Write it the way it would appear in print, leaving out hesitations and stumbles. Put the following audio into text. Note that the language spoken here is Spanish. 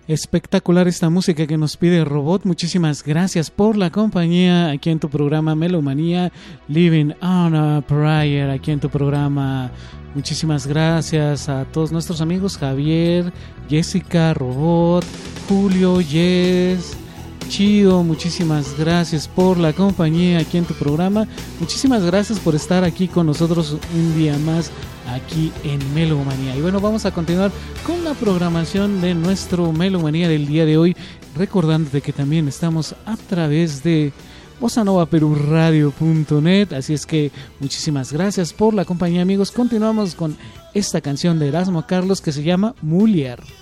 Espectacular esta música que nos pide Robot. Muchísimas gracias por la compañía aquí en tu programa Melomanía, Living on a Prayer, aquí en tu programa. Muchísimas gracias a todos nuestros amigos, Javier, Jessica, Robot, Julio, Jess, Chido. Muchísimas gracias por la compañía aquí en tu programa. Muchísimas gracias por estar aquí con nosotros un día más aquí en Melomanía. Y bueno, vamos a continuar con la programación de nuestro Melomanía del día de hoy, recordándote que también estamos a través de bossanovaperuradio.net. Así es que muchísimas gracias por la compañía, amigos. Continuamos con esta canción de Erasmo Carlos que se llama Mulier.